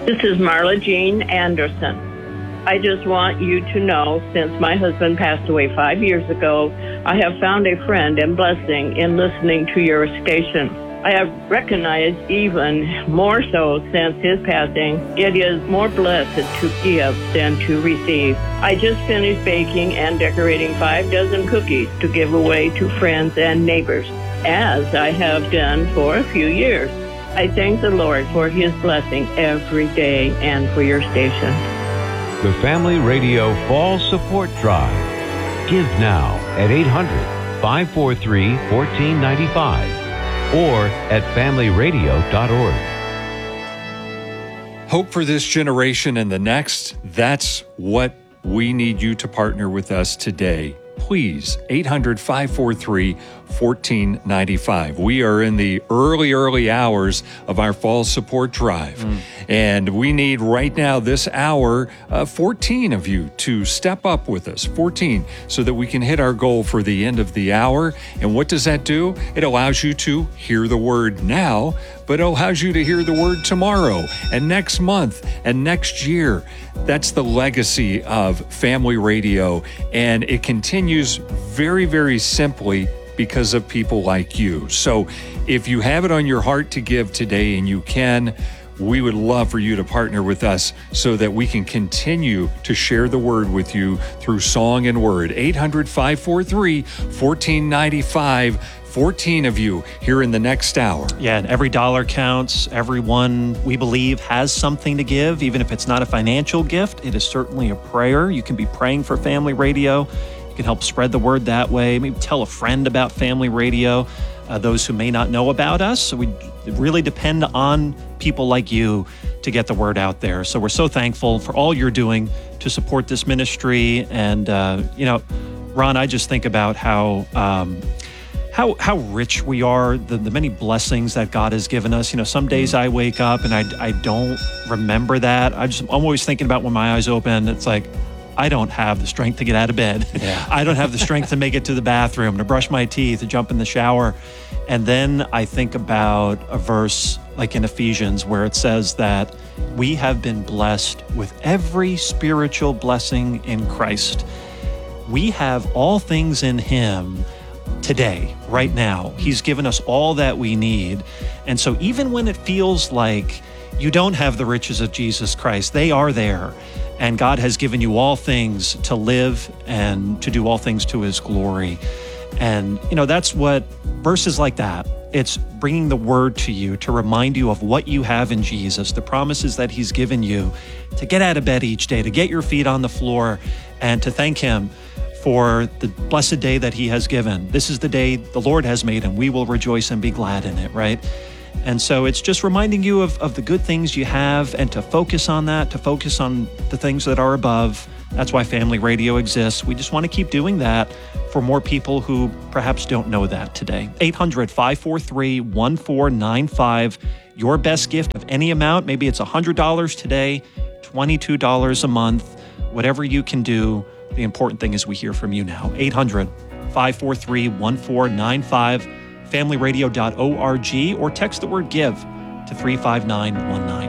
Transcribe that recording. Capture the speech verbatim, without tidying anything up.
This is Marla Jean Anderson. I just want you to know, since my husband passed away five years ago, I have found a friend and blessing in listening to your station. I have recognized even more so since his passing, it is more blessed to give than to receive. I just finished baking and decorating five dozen cookies to give away to friends and neighbors, as I have done for a few years. I thank the Lord for his blessing every day and for your station. The Family Radio Fall Support Drive. Give now at eight hundred, five four three, one four nine five or at family radio dot org. Hope for this generation and the next. That's what we need you to partner with us today. Please, eight hundred, five four three, one four nine five. We are in the early, early hours of our fall support drive. Mm. And we need right now, this hour, uh, fourteen of you to step up with us, fourteen, so that we can hit our goal for the end of the hour. And what does that do? It allows you to hear the word now, but it allows you to hear the word tomorrow and next month and next year. That's the legacy of Family Radio. And it continues very, very simply because of people like you. So if you have it on your heart to give today, and you can, we would love for you to partner with us so that we can continue to share the word with you through song and word. eight hundred, five four three, one four nine five. fourteen of you here in the next hour. Yeah, and every dollar counts. Everyone, we believe, has something to give. Even if it's not a financial gift, it is certainly a prayer. You can be praying for Family Radio. You can help spread the word that way. Maybe tell a friend about Family Radio, uh, those who may not know about us. So we really depend on people like you to get the word out there. So we're so thankful for all you're doing to support this ministry. And, uh, you know, Ron, I just think about how... Um, How how rich we are, the, the many blessings that God has given us. You know, some days I wake up and I, I don't remember that. I just, I'm always thinking about when my eyes open, it's like, I don't have the strength to get out of bed. Yeah. I don't have the strength to make it to the bathroom, to brush my teeth, to jump in the shower. And then I think about a verse like in Ephesians where it says that we have been blessed with every spiritual blessing in Christ. We have all things in Him today, right now. He's given us all that we need. And so even when it feels like you don't have the riches of Jesus Christ, they are there. And God has given you all things to live and to do all things to His glory. And, you know, that's what verses like that, it's bringing the word to you to remind you of what you have in Jesus, the promises that He's given you to get out of bed each day, to get your feet on the floor, and to thank Him for the blessed day that He has given. This is the day the Lord has made, and we will rejoice and be glad in it, right? And so it's just reminding you of, of the good things you have, and to focus on that, to focus on the things that are above. That's why Family Radio exists. We just want to keep doing that for more people who perhaps don't know that today. eight hundred, five four three, one four nine five. Your best gift of any amount. Maybe it's one hundred dollars today, twenty-two dollars a month, whatever you can do. The important thing is we hear from you now. eight hundred, five four three, one four nine five, family radio dot org, or text the word GIVE to three five nine one nine.